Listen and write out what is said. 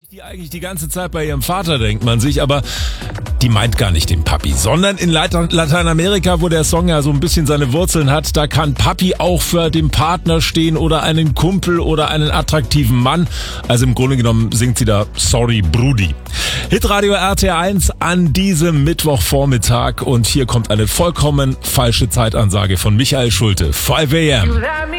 Die eigentlich die ganze Zeit bei ihrem Vater, denkt man sich, aber die meint gar nicht den Papi, sondern in Lateinamerika, wo der Song ja so ein bisschen seine Wurzeln hat, da kann Papi auch für den Partner stehen oder einen Kumpel oder einen attraktiven Mann. Also im Grunde genommen singt sie da Sorry Brudi. Hitradio RT1 an diesem Mittwochvormittag und hier kommt eine vollkommen falsche Zeitansage von Michael Schulte. 5 a.m.